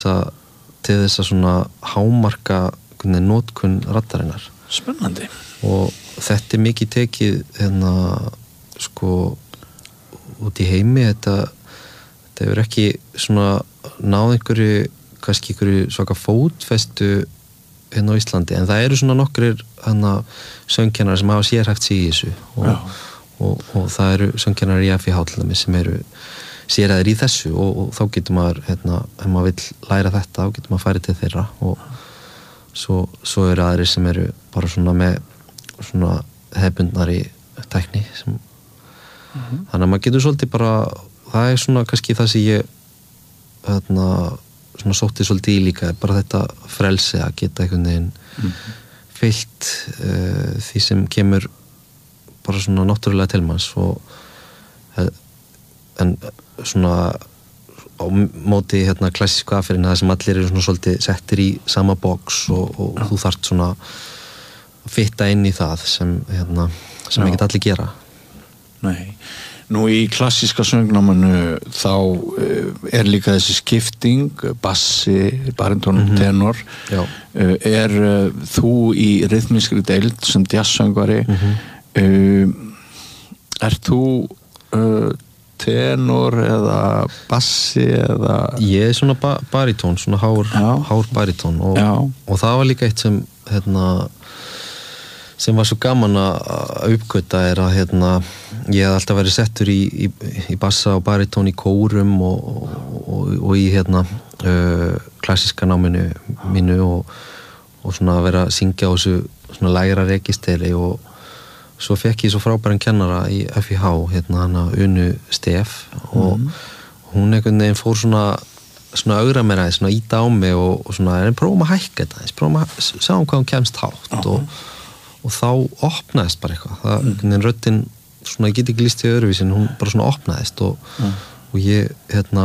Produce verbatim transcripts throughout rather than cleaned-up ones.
að, til þess að svona hámarka notkun raddarinnar. Spennandi. Og þetta er mikið tekið hérna sko út í heimi, þetta þetta hefur ekki svona náð einhverju, kannski einhverju svaka fótfestu hérna á Íslandi, en það eru svona nokkrir hérna söngkennarar sem hafa sérhæft sig í þessu og, og, og það eru söngkennarar í F I H sem eru sérhæðir í þessu og, og þá getur maður hérna, ef maður vill læra þetta, þá getur maður farið til þeirra og svo, svo eru aðrir sem eru bara svona með svona hefbundnari tækni sem mm-hmm. þannig að maður getur svolítið bara, það er svona kannski það sem ég hérna svona sótti svolítið í líka, bara þetta frelsi að geta einhvern veginn mm-hmm. fyllt uh, því sem kemur bara svona náttúrulega til manns og en svona á móti hérna klassísku aðferðinni það sem allir eru svona svolítið settir í sama box og, og ja. Þú þarft svona að fitta inn í það sem hérna, sem ekki allir gera. Nei. Nú í klassíska söngnámanu þá er líka þessi skipting, bassi, baríton, mm-hmm. tenor. Já. Er þú í ryþmískri deild sem jazzsöngvari mm-hmm. er þú uh, tenor eða bassi eða ég er svona ba- baritón svona hár, hár baritón og, og það var líka eitt sem hérna, sem var svo gaman að uppgöta er að hérna, ég hef alltaf verið settur í, í, í bassa og baritón í kórum og, og, og í hérna uh, klassíska náminu mínu og, og svona að vera að syngja á þessu svona lægra registeri og svo fekk ég svo frábæran kennara í F I H, hérna hana Unu Stef og mm. hún einhvern veginn fór svona svona augra mér aðeins, svona íta á mig og, og svona, en prófum að hækka þetta aðeins, prófum að sjá um hvað hún kemst hátt uh-huh. og, og þá opnaðist bara eitthvað, það, mm. en röddin svona, ég get ekki lýst í öðruvísin, hún bara svona opnaðist og, mm. og ég, hérna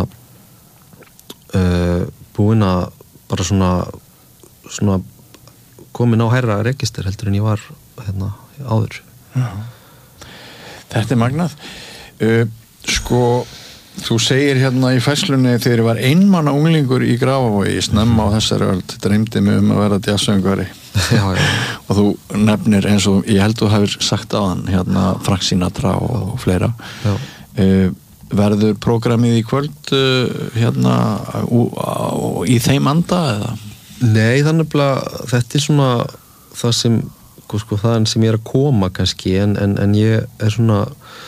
uh, búinn að bara svona svona komin á hærra register heldur en ég var hérna áður. Já. Þetta er magnað. Uh, sko, þú segir hérna í fæslunni þegar ég var einmanna unglingur í Grafavogi snemma á þessari öld, dreymdi mig um að vera jazzsöngvari. Já, já. Og þú nefnir eins og ég held þú hefur sagt á hann hérna Frank Sinatra og, og fleira. Já. Uh, verður prógramið í kvöld uh, hérna ú, á, í þeim anda eða? Nei, þannig að þetta er svona það sem sko það sem ég er að koma kannski en, en, en ég er svona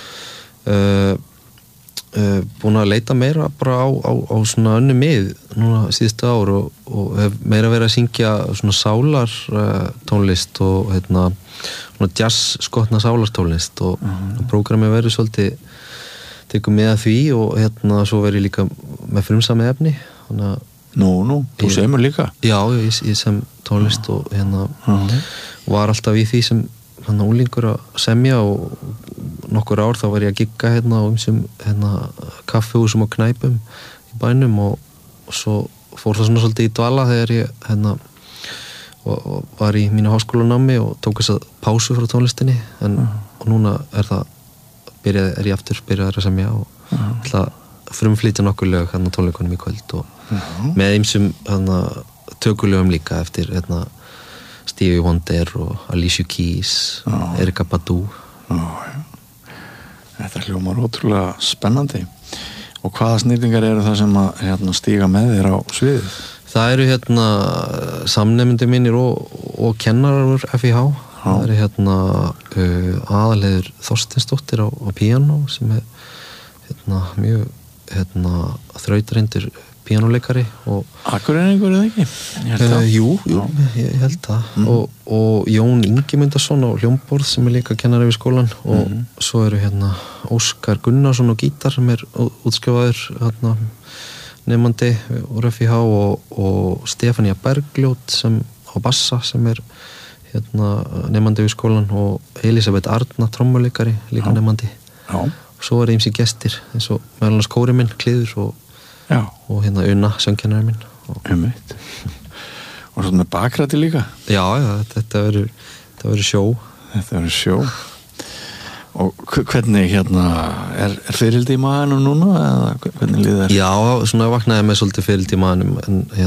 uh, uh, búin að leita meira bara á, á, á svona önnu mið núna síðustu ár og, og hef meira verið að syngja svona sálar uh, tónlist og hérna svona jazz skotna sálartónlist og uh-huh. prógramið verið svolítið tekur með að því og hérna svo verið líka með frumsami efni þannig að Nú, nú, þú semur líka? Já, ég, ég sem tónlist og hérna uh-huh. var alltaf í því sem hann úlingur að semja og nokkur ár þá var ég að gigga hérna á umsum hérna kaffihúsum og knæpum í bænum og, og svo fór það svona svolítið í dvala þegar ég hérna og, og var í mínu háskólanámi og tók þess að pásu frá tónlistinni en uh-huh. og núna er það byrjað, er ég aftur byrjaður að semja og uh-huh. ætla frumflytja nokkur lög hérna tónleikunum í kvöld og uh-huh. með ýmsum hérna tökulögum líka eftir hérna Stevie Wonder og Alicia Keys uh-huh. Erykah Badu uh-huh. Þetta hljómar ótrúlega spennandi og hvaða snillingar eru það sem að hérna, stíga með þér á sviðið? Það eru hérna samnemendur mínir og, og kennarar úr F I H uh-huh. það eru hérna uh, aðalheiður Þorsteinsdóttir á, á píanó sem er hérna mjög hérna þrautreyndur píanóleikari og Akureyringur eða ekki? Ég held það. Uh, jú, jú, ég held það mm. og, og Jón Ingimundarson á hljómborð sem er líka kennari við skólan og mm. svo eru hérna Óskar Gunnarsson á gítar sem er útskrifaður hérna nemandi úr F I H og, og Stefania Bergljót sem á bassa sem er hérna nemandi við skólan og Elisabeth Arna trommuleikari líka Já. Nemandi Já. og svo er ýmsir gestir eins og meðal annars kóri minn, Kliður og, og hérna Una, söngkennari minn og, og svo með bakræti líka já, já, þetta verður þetta verður sjó þetta verður sjó og hvernig hérna er, er fyrildi í maðanum núna eða hvernig líður þér? Já, svona vaknaði með svolítið fyrildi í maðanum en